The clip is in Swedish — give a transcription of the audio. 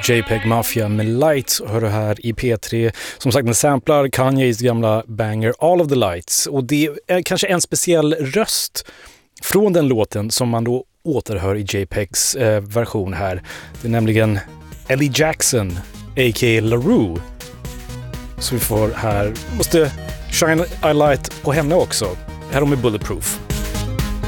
JPEG Mafia med Lights hör du här i P3. Som sagt, den samplar Kanyes gamla banger All of the Lights. Och det är kanske en speciell röst från den låten som man då återhör i JPEGs version här. Det är nämligen Ellie Jackson, a.k.a. LaRue. Så vi får här, måste shine a light på henne också. Här har vi Bulletproof.